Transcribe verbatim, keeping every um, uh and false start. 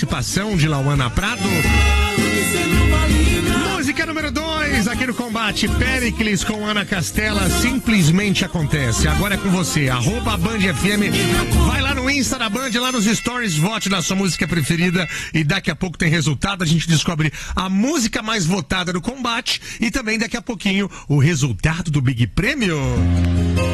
Participação de Lauana Prado. Música número dois aqui no Combate, Péricles com Ana Castela, Simplesmente Acontece. Agora é com você, arroba Band F M. Vai lá no Insta da Band, lá nos stories, vote na sua música preferida e daqui a pouco tem resultado. A gente descobre a música mais votada do Combate e também daqui a pouquinho o resultado do Big Prêmio.